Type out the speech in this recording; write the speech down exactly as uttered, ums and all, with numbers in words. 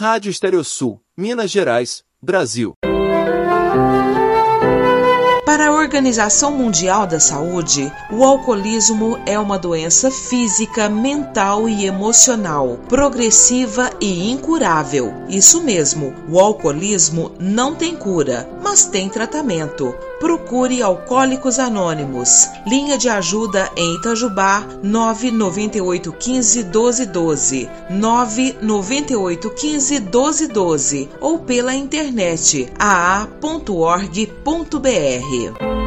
Rádio Estereosul, Minas Gerais, Brasil. Para a Organização Mundial da Saúde, o alcoolismo é uma doença física, mental e emocional, progressiva e incurável. Isso mesmo, o alcoolismo não tem cura, mas tem tratamento. Procure Alcoólicos Anônimos. Linha de ajuda em Itajubá, nove nove oito um cinco, doze doze, nove nove oito um cinco, doze doze ou pela internet a a ponto org ponto br.